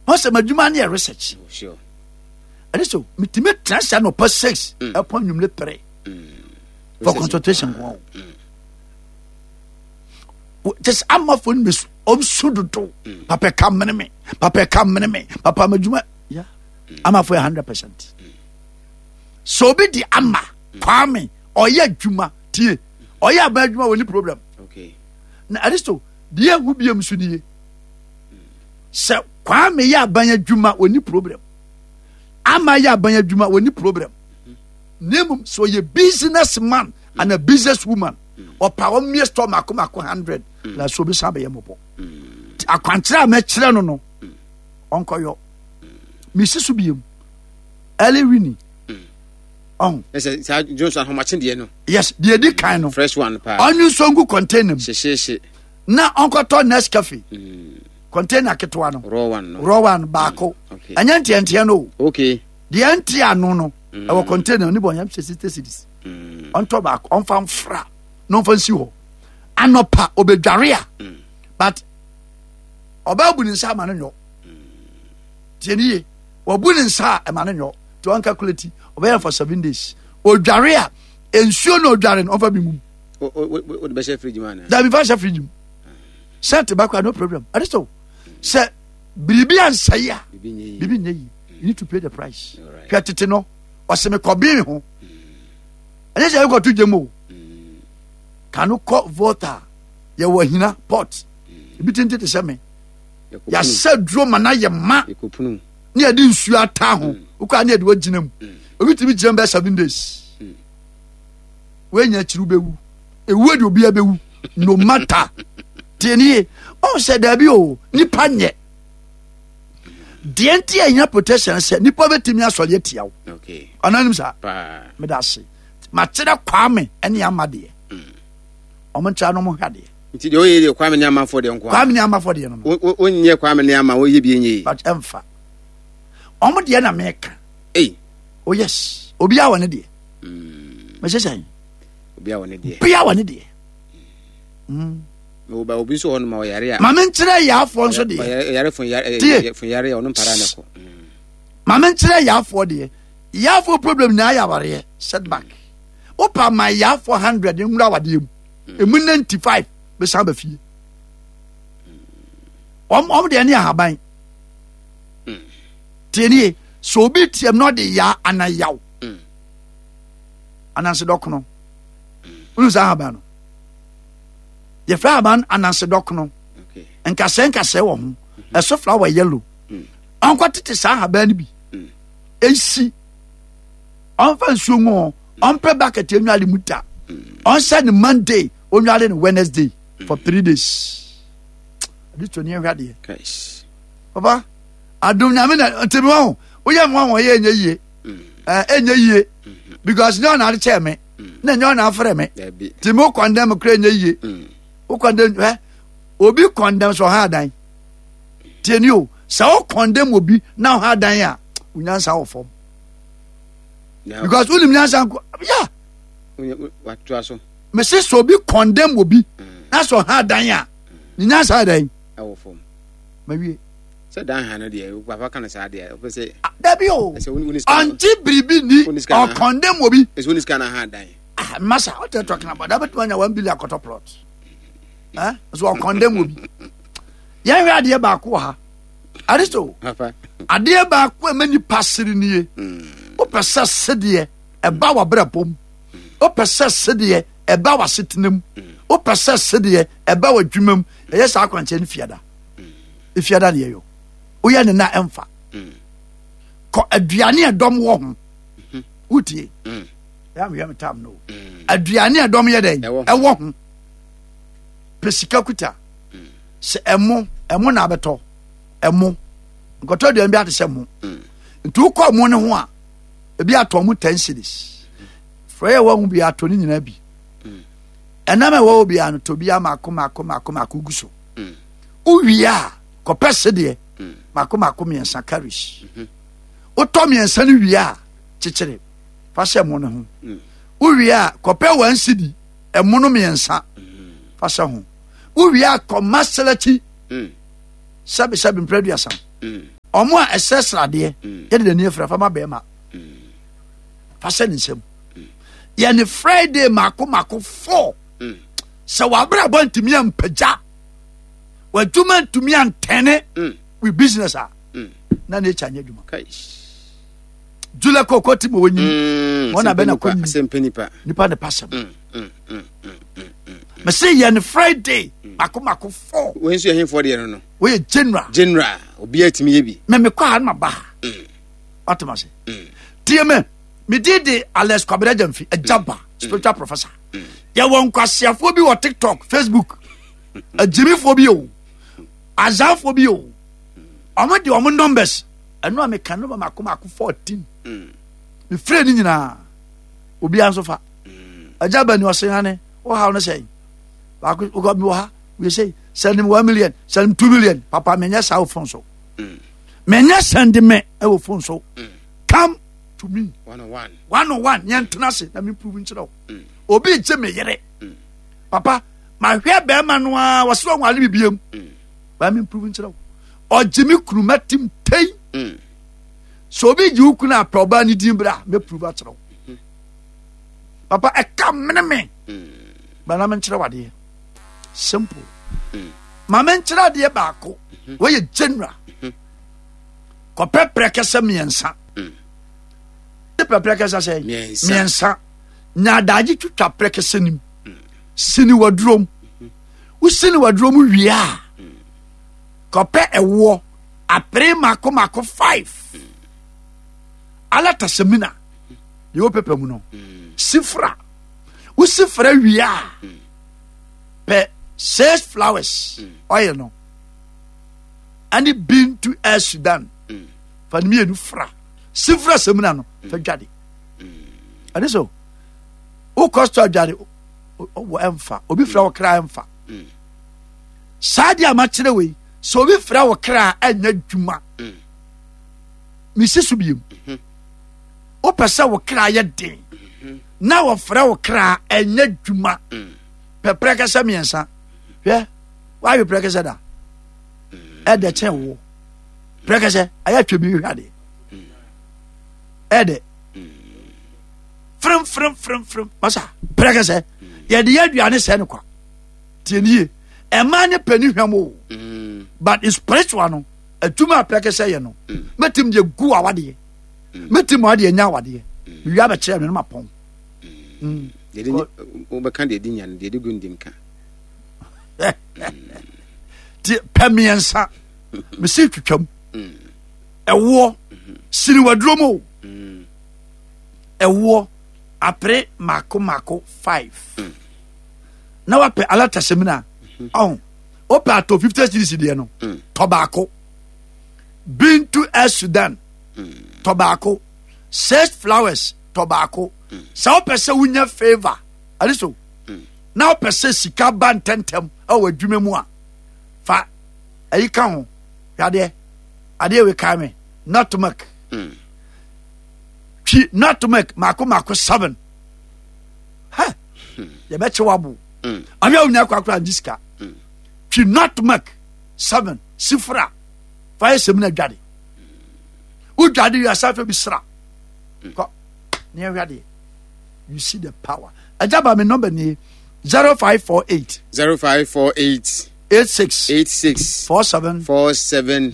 Most madwuma na research. Sure. And so mitime transfer no per 6 upon you 3 for consultation. Just amafon miss suduto papa come me papa madwuma yeah ama for 100%. So be the ama kwame oya adwuma tie oya abadwuma woni problem. Okay. Na aristo die hu biam so nie se kwame ya abanya adwuma woni problem ama ya abanya adwuma woni problem. Name so ye businessman and a businesswoman or power me store mako 100 la so be sabe yemobo akwantra me kire no no onkoyo misisu biem early winning on yes Johnson how much de no yes the di kind no fresh one pa onion songu container she na onkoto next cafe container ketwa no raw one bako anya ntiantia no okay the antia no our container ni bonya 60 cities on top back on fam fra no fancy ho anopa obedware but obabu ni nsa ma no nyo tieniye wabu ni nsa e ma no nyo to an calculate obey for 7 days odware ensuo no odware no ofa bi mu o de be chef fridge man da bi fa chef fridge set back no problem aristo say biribi ansaya bibi nyi you need to pay the price kwatete no oseme kobi ho ene say go to jemo kanu ko voter ye wahina pot ebi tente te seme ya sadro mana ye ma ekopunu ne ade nsu ata ho ukwa ne ade wagina mu obi tibi jam be 7 days we nya chiru bewu ewu de obi abewu no matter tienie on said there be o nipa nye dienti anya protection say nipa betimi asole atia wo okay ananim sa pa me da se ma kire kwame ene amade omoncha no mo hade nti de oye de kwame ne amafo de nko kwame ne amafo de no onye kwame ne ama oye bi enye but emfa omo de na meka oh yes obi a wone de me say obi a wone de bia wone de obi so hono ma yare a ma men kire ya afo nso de yare fun yare ono para ne ko ma men kire ya afo de ya afo problem na ya ware setback opa my ya 400 nwura wade mu emu 95 be samba fie de ne ahaban tieni so bi tiem no de ya anayaw ananse dokono unu za ahaban no ye fra ahaban ananse dokono okay nkase wo ho eso flower yellow onkotete sa ahaban ni bi ensi onfa nsuo on pre bucket enwale muta on send Monday onwale no Wednesday for 3 days this to near hade guys papa adum nyame na temi wo oye mo ye enye yie because no na che me na nyo na afre me temi o condemn kra enye yie o condemn obi condemn so ha dan tieni o sa o condemn obi na ha dan a unyansa wo fom because unim nyansa yeah what to aso me say so be condemn obi na so ha dan ya ni nyansa dan e wo fom ma wie say dan ha no de papa kan sa de o say da bi o anti bribi ni or condemn obi is when is kana ha dan massa what you talking about that one 1 billion quarter plot so condemn obi yan wi ade ba ko ha aristo papa ade ba ko mani pasiri nie o pesa sede e ba wa brapom o pesa sede e ba wa setenam o pesa sede e ba wa dwumam e yesa akwanche ne fiada e fiada ne yo o ya ne na emfa ko aduane edom wo ho utie ya me tam no aduane edom ye den e wo ho pesika kuta se emo na abeto emo ngoto aduane bi ate se mo ntu ko mo ne ho a ebi ato mu 10 cities frey wa hu bi ato ni nyina bi ename wa obi an to bi amakoma guso uwia ko pese de makoma miensa karish o to miensa ni wia chichire fa se mo ne ho uwia ko pe 1 cedi emo no miensa fa se ho uwia ko masalachi sabi mpredu asam omo a esesrade yede dani afra fa ma be ma fa se nsem ye ne Friday mako 4 se wabra bontimi ampaja wadwuma ntumi antene we business na ne chanye dwuma Jula kokoti mo wonyi wona be na konyi sempenipa nipa ne pasem me say ye ne Friday mako 4 when so here for the no we general obi atimi ye bi me kwa na ba atomase tie me did Alex Kwabena Jamfi a jumper spiritual professor ya won kwasiafo bi wo TikTok Facebook a Jimmy phobia Azan phobia omo de omo numbers eno me kan no mako 14 me frɛ ni nyina obi anso fa ajaba ni osehane wo ha no say ba ko go mi wo ha we say send him 1 million send him 2 million papa menya sa wo phone so menya send me e wo phone so come to me 101 yentena se na me prove nchira obi je me yere papa ma hwe be ma no a wo so nwale bibiem ba me prove nchira o jimi kuruma tim tei so obi ji ukuna proba ni dimbra me prove atro papa e kam me ba na me nchira wade simple ma me nchira de ba ko we ye general ko pepre kese miensa pepre kese say miensa nya daji twitwa prekese nim sini wadrom usini wadrom wia ko pe ewo apre mako 5 ala tasemina yo pepe mu no sifra usifra wia pe 6 flowers oil no and it been to Sudan for me no fra sifra semina no fa dwade ade so o costo dwade o emfa obi fra wo kra emfa sadia ma kire we so obi fra wo kra anya dwuma misisu biem o pesa wo kra ye den na wo fra wo kra anya dwuma pepre ka sa miensa hwe wa we pepre ka sa da e de chen wo pepre ka sa aya twemi hwade e de from masa pepre ka sa ye de yaduane se ne kwa tienie e ma ne pani hwamo but is spiritual no atuma pepre ka sa ye no metim de gu awade metim ade nya awade wi aba kire no mapon Dede o be kan de di nyan de gundim ka ti pemiensa me se twetwam ewo siri wadromo ewo apre mako 5 na wape alata semina o pa to 50 cities de no tobacco been to Sudan tobacco 6 flowers tobacco sa o pese wunya favor aliso na o pese sika ban tentem awa dwuma mu a fa ayi ka ho ade we ka me not to make not to make mako 7 ha ye be che wabu ami a wunya kwakwa diska not to make 7 sifra fa yesem na dwade u dwade ya safa bi sra ko ne dwade. You see the power. Ajaba me number ni 0548 86 47 01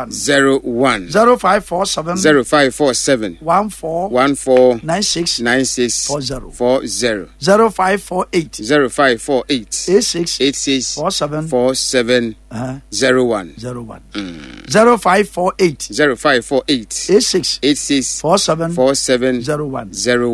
0547 14 96 40 0548 86 47 01 0548 86 47 01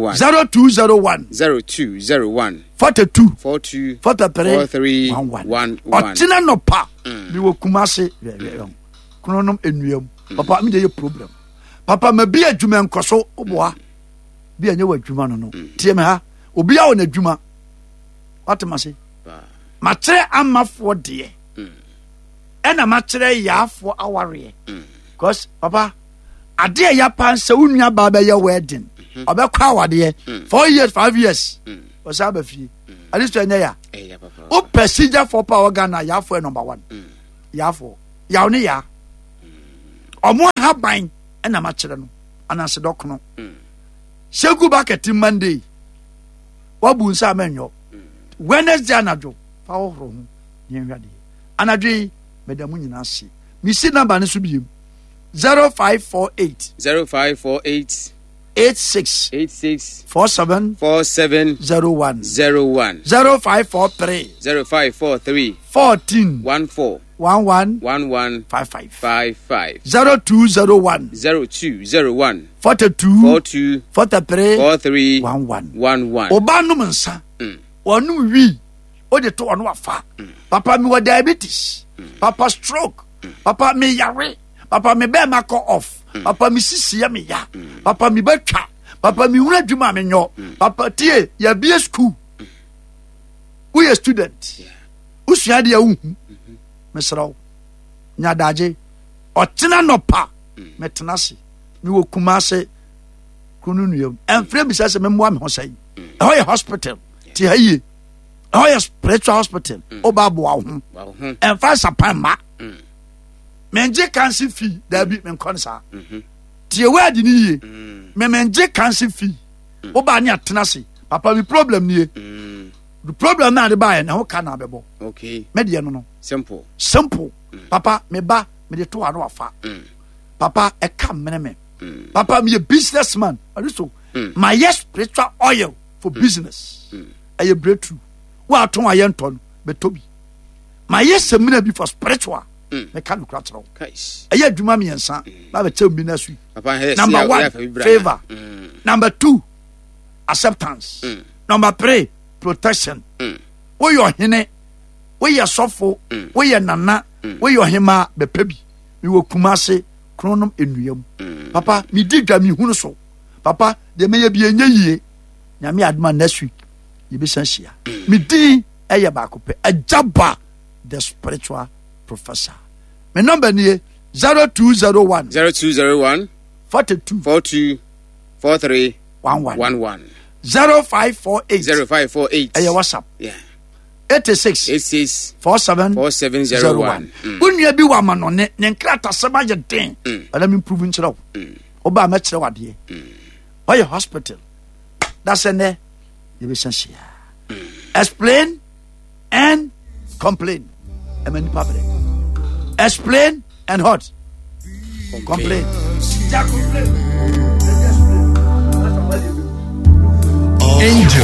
0201 42 43 11 otina no pa mi wo kumase kronom enuam papa mi dey problem papa ma bi adwuma nkoso oboa bi anya wa adwuma no tie me ha obi a wona adwuma watemase ma kire amafo de ena ma kire yaafo aware because papa ade ya pansa unua ba ba ya wedding obekwa awade 4 years 5 years osaba fi alisto enya ya o passenger for power Ghana ya for number 1 ya for ya oni ya ɔmo ahaban ɛna makyerɛ no anase dɔkono shegu bucket Monday wabu nsa amenyo Wednesday anadwo fa wo horo ho ne hwade anadwo medamu nyina se mi si number ne so biem 0548 86 47 01 0543 14 11 55 0201 42 43 11 obanum nsa onum wi o de to ono afa papa me with diabetes papa stroke papa me yare papa me be mako off papa me sisi ya me ya papa me betwa papa me huna dwuma me nyo papa tie ya bia school we a student usua de ya wu mesraw nya daje otena no pa metena se me wo kumase kunu nuyam enfre bi sase me moa me ho sai ho ye hospital ti haye ho ye spiritual hospital obabo wa ho enfra sapama menje cancer fee da bi men konsa tie wadi ni ye menje cancer fee oba ni atena se papa mi problem ni ye the problem na de ba na ho kana bebo okay me de no simple papa me ba me de to ano afa papa e kam me papa me a businessman also my spiritual oil for business a breakthrough wa ton ayenton betobi my semina be for spiritual me can kratro aye adwuma me yansa na be tell me na su number 1 favor number 2 acceptance number 3 protection we your hene we your sofo we your nana we your hema be pebi we wo kumase kronom enuyam papa mi digwa mi hunu so papa de me ye bi enye yie nyame aduma next week ye be sansia mi din eye ba ko pe ajaba the spiritual professor my number ni 0201 42 43 11 0548 eye WhatsApp 86 47 01 unua bi wa manone ne nkrata sema ye den ala mi improve nchiraw oba ma kire wade oye hospital that's ene you be sensia explain and complain amani papa explain and hot complain Angel